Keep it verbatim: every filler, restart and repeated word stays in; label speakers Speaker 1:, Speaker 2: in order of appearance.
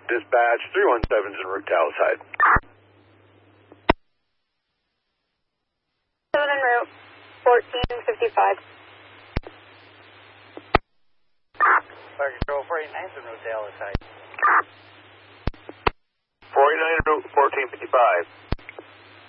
Speaker 1: Dispatch, three one seven's en route to Alice Hyde.
Speaker 2: seven en route, fourteen fifty-five.
Speaker 3: Fire Control, four eighty-nine's en route to Alice Hyde.
Speaker 1: four eighty-nine en route, fourteen fifty-five.